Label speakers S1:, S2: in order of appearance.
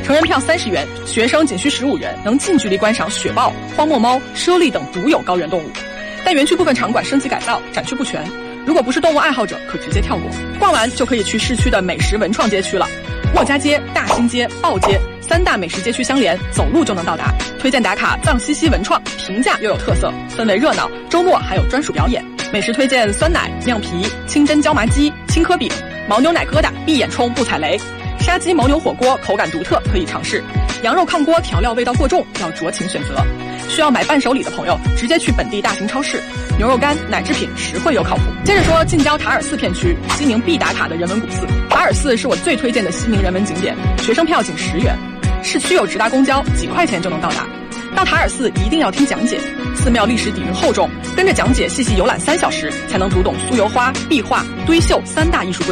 S1: 成人票30元，学生仅需15元，能近距离观赏雪豹、荒漠猫、猞猁等独有高原动物。但园区部分场馆升级改造，展区不全，如果不是动物爱好者，可直接跳过。逛完就可以去市区的美食文创街区了。瓯家街、大兴街、鲍街3大美食街区相连，走路就能到达。推荐打卡藏西西文创，平价又有特色，氛围热闹，周末还有专属表演。美食推荐酸奶、酿皮、清真椒麻鸡、青稞饼、牦牛奶疙瘩，闭眼冲不踩雷。沙鸡牦牛火锅口感独特，可以尝试。羊肉炕锅调料味道过重，要酌情选择。需要买伴手礼的朋友，直接去本地大型超市。牛肉干、奶制品实惠又靠谱。接着说近郊塔尔寺片区，西宁必打卡的人文古寺。塔尔寺是我最推荐的西宁人文景点，学生票仅10元，市区有直达公交，几块钱就能到达。到塔尔寺一定要听讲解，寺庙历史底蕴厚重，跟着讲解细细游览3小时，才能读懂酥油花、壁画、堆绣3大艺术。